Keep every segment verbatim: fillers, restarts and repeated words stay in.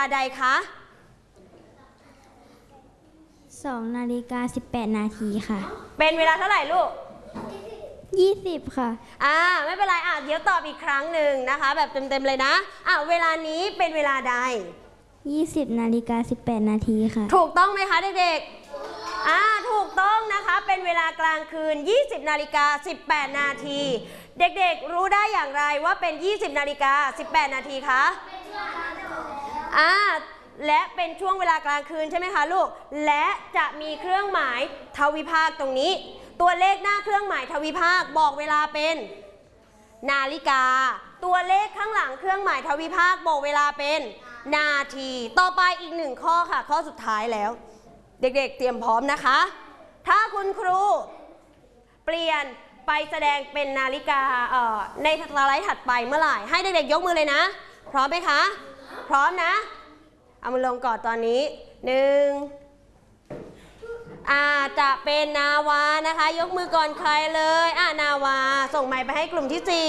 ใดคะสองนาฬิกาสิบแปดนาทีค่ะเป็นเวลาเท่าไหร่ลูกยี่สิบค่ะอ่าไม่เป็นไรอ่ะเดี๋ยวตอบอีกครั้งหนึ่งนะคะแบบเต็มๆเลยนะอ่ะเวลานี้เป็นเวลาใดยี่สิบนาฬิกาสิบแปดนาทีค่ะถูกต้องไหมคะเด็กๆอ่าถูกต้องนะคะเป็นเวลากลางคืนยี่สิบนาฬิกาสิบแปดนาทีเด็กๆรู้ได้อย่างไรว่าเป็นยี่สิบนาฬิกาสิบแปดนาทีคะอ่าและเป็นช่วงเวลากลางคืนใช่ไหมคะลูกและจะมีเครื่องหมายทวิภาคตรงนี้ตัวเลขหน้าเครื่องหมายทวิภาคบอกเวลาเป็นนาฬิกาตัวเลขข้างหลังเครื่องหมายทวิภาคบอกเวลาเป็นนาทีต่อไปอีกหนึ่งข้อค่ะข้อสุดท้ายแล้วเด็กๆเตรียมพร้อมนะคะถ้าคุณครูเปลี่ยนไปแสดงเป็นนาฬิกาในสไลด์ถัดไปเมื่อไหร่ให้เด็กๆยกมือเลยนะพร้อมไหมคะพร้อมนะเอามือลงก่อนตอนนี้หนึ่งอาจะเป็นนาวานะคะยกมือก่อนใครเลยอ่านาวาส่งไมค์ไปให้กลุ่มที่สี่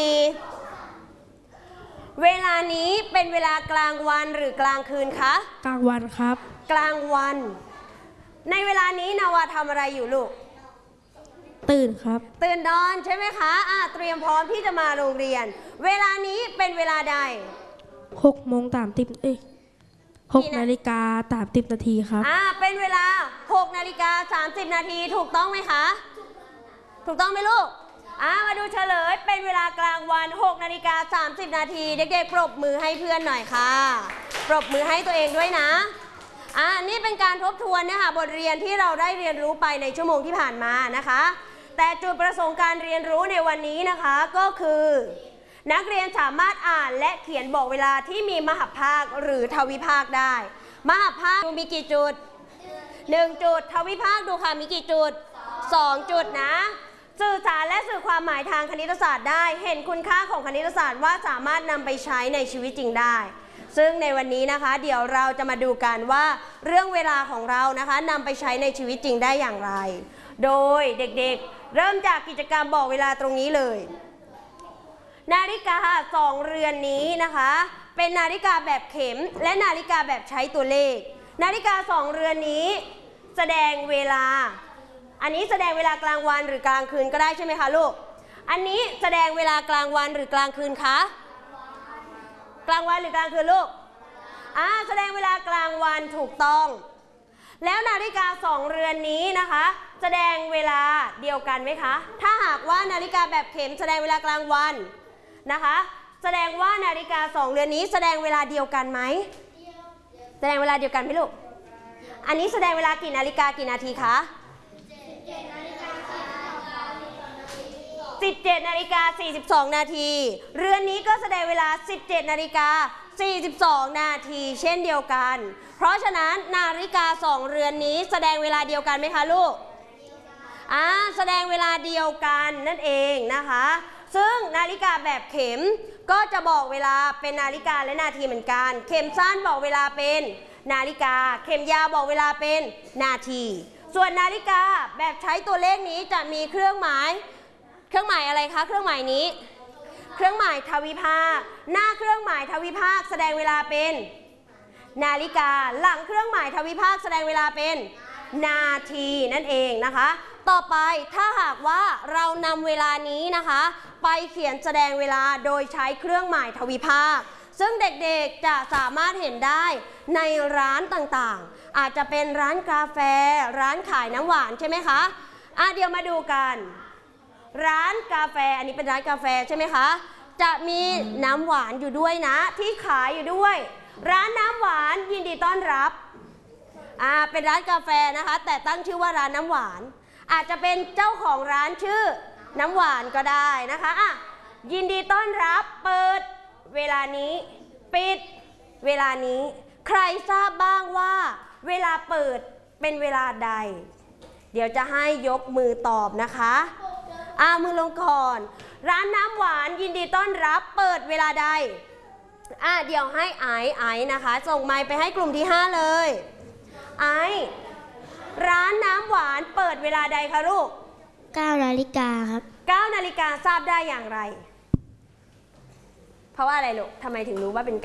เวลานี้เป็นเวลากลางวันหรือกลางคืนคะกลางวันครับกลางวันในเวลานี้นาวาทำอะไรอยู่ลูกตื่นครับตื่นนอนใช่ไหมคะอ่าเตรียมพร้อมที่จะมาโรงเรียนเวลานี้เป็นเวลาใดหกโมงสามสิบเอ้ยหกนาฬิกาสามสิบนาทีครับอ่าเป็นเวลาหกนาฬิกาสามสิบนาทีถูกต้องไหมคะถูกต้องไหมลูกอ่ามาดูเฉลยเป็นเวลากลางวันหกนาฬิกาสามสิบนาทีเด็กๆปรบมือให้เพื่อนหน่อยค่ะปรบมือให้ตัวเองด้วยนะอ่านี่เป็นการทบทวนนะคะบทเรียนที่เราได้เรียนรู้ไปในชั่วโมงที่ผ่านมานะคะแต่จุดประสงค์การเรียนรู้ในวันนี้นะคะก็คือนักเรียนสามารถอ่านและเขียนบอกเวลาที่มีมหภาคหรือทวิภาคได้มหภาคมีกี่จุดหนึ่งจุดทวิภาคดูค่ะมีกี่จุดสองจุดนะสื่อสารและสื่อความหมายทางคณิตศาสตร์ได้เห็นคุณค่าของคณิตศาสตร์ว่าสามารถนำไปใช้ในชีวิตจริงได้ซึ่งในวันนี้นะคะเดี๋ยวเราจะมาดูกันว่าเรื่องเวลาของเรานะคะนำไปใช้ในชีวิตจริงได้อย่างไรโดยเด็กๆเริ่มจากกิจกรรมบอกเวลาตรงนี้เลยนาฬิกาสองเรือนนี้นะคะเป็นนาฬิกาแบบเข็มและนาฬิกาแบบใช้ตัวเลขนาฬิกาสองเรือนนี้แสดงเวลาอันนี้แสดงเวลากลางวันหรือกลางคืนก็ได้ใช่ไหมคะลูกอันนี้แสดงเวลากลางวันหรือกลางคืนคะกลางวันหรือกลางคืนลูกอ่าแสดงเวลากลางวันถูกต้องแล้วนาฬิกาสองเรือนนี้นะคะแสดงเวลาเดียวกันไหมคะถ้าหากว่านาฬิกาแบบเข็มแสดงเวลากลางวันนะคะแสดงว่านาฬิกาสองเรือนนี้แสดงเวลาเดียวกันไหมแสดงเวลาเดียวกันไหมลูกอันนี้แสดงเวลากี่นาฬิกากี่นาทีคะสิบเจ็ดนาฬิกาสี่สิบสองนาทีเรือนนี้ก็แสดงเวลาสิบเจ็ดนาฬิกาสี่สิบสองนาทีเช่นเดียวกันเพราะฉะนั้นนาฬิกาสองเรือนนี้แสดงเวลาเดียวกันไหมคะลูกอ่าแสดงเวลาเดียวกันนั่นเองนะคะซึ่งนาฬิกาแบบเข็มก็จะบอกเวลาเป็นนาฬิกาและนาทีเหมือนกันเข็มสั้นบอกเวลาเป็นนาฬิกาเข็มยาวบอกเวลาเป็นนาทีส่วนนาฬิกาแบบใช้ตัวเลขนี้จะมีเครื่องหมายเครื่องหมายอะไรคะเครื่องหมายนี้เครื่องหมายทวิภาคหน้าเครื่องหมายทวิภาคแสดงเวลาเป็นนาฬิกาหลังเครื่องหมายทวิภาคแสดงเวลาเป็นนาทีนั่นเองนะคะต่อไปถ้าหากว่าเรานำเวลานี้นะคะไปเขียนแสดงเวลาโดยใช้เครื่องหมายทวิภาคซึ่งเด็กๆจะสามารถเห็นได้ในร้านต่างๆอาจจะเป็นร้านกาแฟร้านขายน้ำหวานใช่ไหมคะอ่ะเดี๋ยวมาดูกันร้านกาแฟอันนี้เป็นร้านกาแฟใช่ไหมคะจะมีน้ำหวานอยู่ด้วยนะที่ขายอยู่ด้วยร้านน้ำหวานยินดีต้อนรับอ่าเป็นร้านกาแฟนะคะแต่ตั้งชื่อว่าร้านน้ำหวานอาจจะเป็นเจ้าของร้านชื่อน้ำหวานก็ได้นะคะอ่ะยินดีต้อนรับเปิดเวลานี้ปิดเวลานี้ใครทราบบ้างว่าเวลาเปิดเป็นเวลาใดเดี๋ยวจะให้ยกมือตอบนะคะอ่ามือลงก่อนร้านน้ำหวานยินดีต้อนรับเปิดเวลาใดอ่าเดี๋ยวให้ไอซ์ไอซ์นะคะส่งไมค์ไปให้กลุ่มที่ห้าเลยไอซ์ร้านน้ำหวานเปิดเวลาใดคะลูกเก้านาฬิกาครับเก้านาฬิกาทราบได้อย่างไรเพราะว่าอะไรลูกทำไมถึงรู้ว่าเป็น